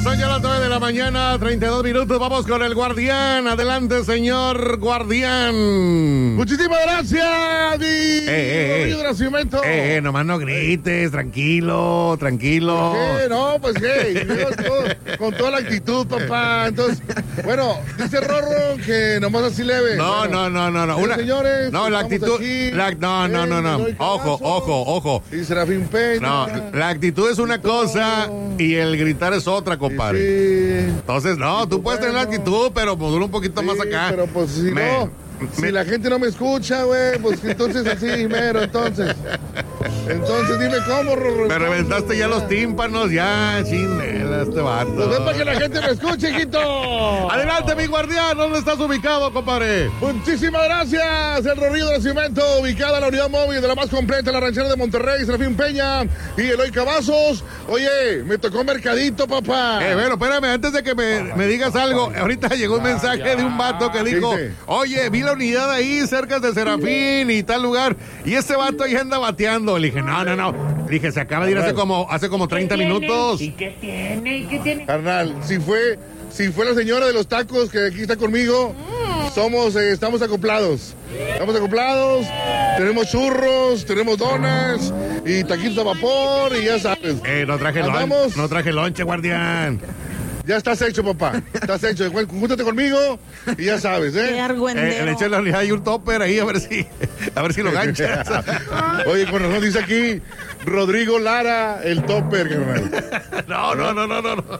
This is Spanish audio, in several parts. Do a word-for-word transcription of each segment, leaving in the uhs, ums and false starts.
son ya las nueve de la mañana, treinta y dos minutos. Vamos con el Guardián. Adelante, señor Guardián. Muchísimas gracias, mi eh, eh, Rodrigo de Nacimiento. Eh, eh, nomás no grites, tranquilo, tranquilo. ¿Qué? No, pues qué, yo, todo, con toda la actitud, papá. Entonces, bueno, dice Rorro que nomás así leve. No, bueno, no, no, no, no. Una, señores, no, la actitud. aquí, La, no, no, no, no. Ojo, ojo, ojo. Y Serafín Peña. No, la actitud es una cosa y el gritar es otra, compadre. Sí. Entonces, no, tú puedes tener la actitud, pero modula un poquito Sí, más acá. pero pues si Me- no, si me- la gente no me escucha, güey, pues entonces así, mero, entonces. Entonces dime cómo, Rorro. Me reventaste ya los tímpanos, ya, chinela, este vato. Pues ven para que la gente me escuche, hijito. Adelante, mi guardián, ¿dónde estás ubicado, compadre? Muchísimas gracias, el Rodrigo de Nacimiento, ubicada en la unidad móvil de la más completa, la ranchera de Monterrey, Serafín Peña y Eloy Cavazos. Oye, me tocó mercadito, papá. Eh, bueno, espérame, antes de que me, me digas algo, ahorita llegó un mensaje de un vato que dijo, ¿Qué dice? oye, vi la unidad ahí cerca de Serafín y tal lugar, y este vato ahí anda bateando. Le dije, no, no, no. Le dije, se acaba de ir hace como, hace como treinta minutos. ¿Y qué tiene? ¿Y qué tiene? Carnal, si fue, si fue la señora de los tacos que aquí está conmigo, somos, eh, estamos acoplados. Estamos acoplados, tenemos churros, tenemos donas y taquitos a vapor y ya sabes. Eh, no traje Andamos. lonche, no traje lonche, guardián. Ya estás hecho, papá. Estás hecho. Júntate conmigo y ya sabes, Qué ¿eh? argüendero. Eh, le eché la unidad y un topper ahí a ver si, a ver si lo ganchas. Oye, con razón dice aquí Rodrigo Lara, el topper, carnal. No, no, no, no, no, no.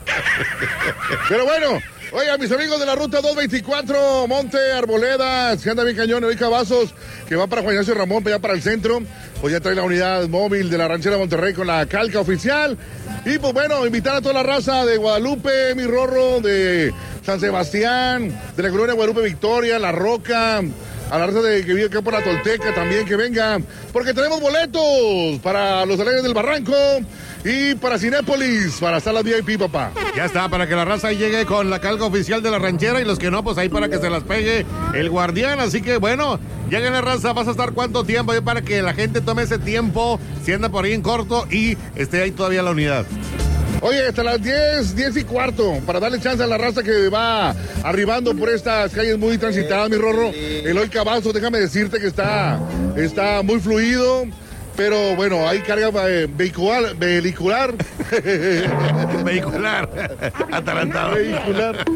Pero bueno, oye, a mis amigos de la ruta dos veinticuatro, Monte, Arboledas, que anda bien cañón, Eloy Cavazos, que va para Juan Ignacio Ramón, para allá para el centro, pues ya trae la unidad móvil de la ranchera Monterrey con la calca oficial. Y pues bueno, invitar a toda la raza de Guadalupe, mi Rorro, de San Sebastián, de la colonia Guadalupe Victoria, La Roca, a la raza de que vive acá por la Tolteca también, que venga, porque tenemos boletos para los Alegres del Barranco y para Cinépolis, para salas V I P, papá. Ya está, para que la raza llegue con la calca oficial de la ranchera y los que no, pues ahí para que se las pegue el guardián. Así que bueno, lleguen la raza, vas a estar cuánto tiempo ahí para que la gente tome ese tiempo, si anda por ahí en corto y esté ahí todavía la unidad. Oye, hasta las diez, diez y cuarto, para darle chance a la raza que va arribando por estas calles muy transitadas, mi Rorro. Eloy Cavazos, déjame decirte que está, está muy fluido, pero bueno, hay carga eh, vehicular, vehicular. Vehicular, atalantado. Vehicular.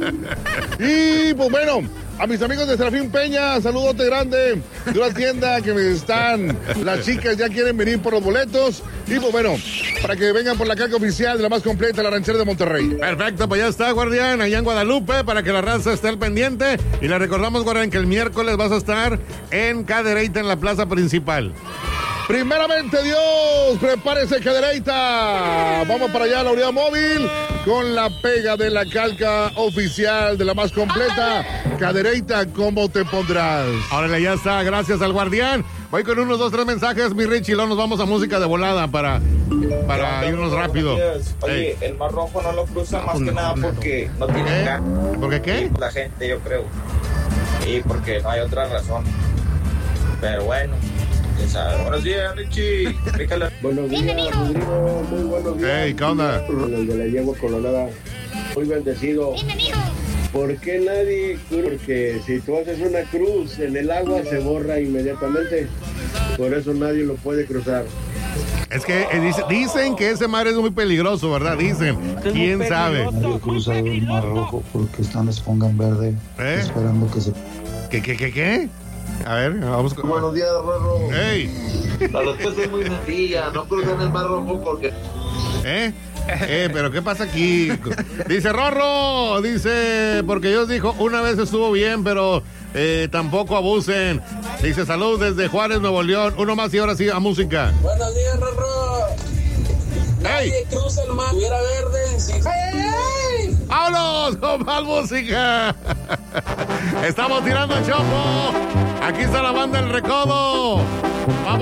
Y pues bueno, a mis amigos de Serafín Peña, saludote grande de una tienda que me están, las chicas ya quieren venir por los boletos. Y pues bueno, para que vengan por la calca oficial de la más completa, la ranchera de Monterrey. Perfecto, pues ya está, guardián, allá en Guadalupe, para que la raza esté al pendiente. Y le recordamos, guardián, que el miércoles vas a estar en Cadereyta, en la plaza principal. Primeramente Dios, prepárese, Cadereyta. Vamos para allá a la unidad móvil con la pega de la calca oficial de la más completa. Cadereyta, ¿cómo te pondrás? Órale, ya está, gracias al guardián. Voy con unos dos, tres mensajes, mi Richie, luego nos vamos a música de volada para, para irnos rápido. Oye, Ey. el Mar Rojo no lo cruza más pues que no, nada no. porque no tiene ¿Eh? gas. ¿Por qué qué? La gente, yo creo. Y porque no hay otra razón. Pero bueno. Esa. Buenos días, Richie. Explícale. Buenos días, Rodrigo. Muy buenos días. Hey, ¿qué onda? El de la yegua colorada. Muy bendecido. ¿Por qué nadie cruz? Porque si tú haces una cruz en el agua se borra inmediatamente. Por eso nadie lo puede cruzar. Es que eh, dice- dicen que ese mar es muy peligroso, ¿verdad? Dicen. ¿Quién sabe? Nadie cruza el Mar Rojo porque están la esponja en verde ¿Eh? esperando que se... ¿Qué, qué, qué, qué? A ver, vamos con... Buenos días, Rorro. ¡Ey! La respuesta es muy sencilla, no cruzan el Mar Rojo porque... ¿Eh? Eh, pero ¿qué pasa aquí? Dice Rorro, dice, porque Dios dijo, una vez estuvo bien, pero eh, tampoco abusen. Dice, salud desde Juárez, Nuevo León. Uno más y ahora sí a música. Buenos días, Rorro. Nadie cruza el mar, hubiera verde. Sí. ¡Vámonos con más música! Estamos tirando el chopo. Aquí está la banda El Recodo. Vamos.